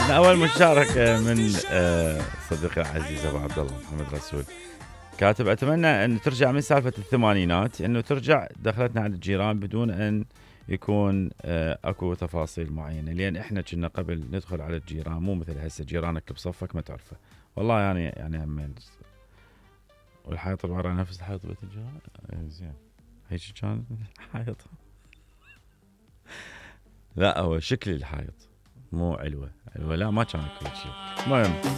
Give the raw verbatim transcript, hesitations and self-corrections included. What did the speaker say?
اول مشاركه من آه، صديقي العزيز ابو عبد الله محمد رسول، كاتب اتمنى ان ترجع من سالفه الثمانينات، انه ترجع دخلتنا على الجيران بدون ان يكون آه، اكو تفاصيل معينه، لان احنا كنا قبل ندخل على الجيران مو مثل هسه جيرانك بصفك ما تعرفه. والله يعني يعني همين. والحيط عباره عن نفس الحيط بيت الجيران. آه، زين هيك كان الحيط. لا هو شكل الحائط مو علوه، علوه لا ما كان كل شيء. المهم